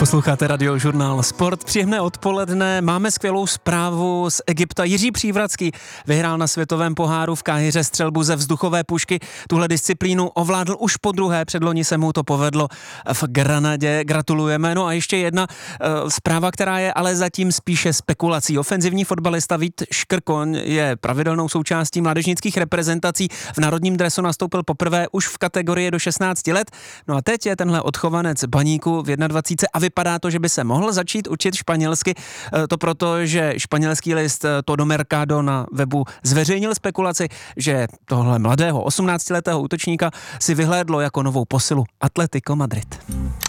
Posloucháte Radiožurnál Sport. Příjemné odpoledne. Máme skvělou zprávu z Egypta. Jiří Přívratský vyhrál na světovém poháru v Káhiře střelbu ze vzduchové pušky. Tuhle disciplínu ovládl už podruhé. Předloni se mu to povedlo v Granadě. Gratulujeme. No a ještě jedna zpráva, která je ale zatím spíše spekulací. Ofenzivní fotbalista Vít Škrkoň je pravidelnou součástí mládežnických reprezentací. V národním dresu nastoupil poprvé už v kategorii do 16 let. No a teď je tenhle odchovanec Baníku v 21 a vypadá to, že by se mohl začít učit španělsky. To proto, že španělský list Todo Mercado na webu zveřejnil spekulaci, že tohle mladého 18letého útočníka si vyhlédlo jako novou posilu Atlético Madrid.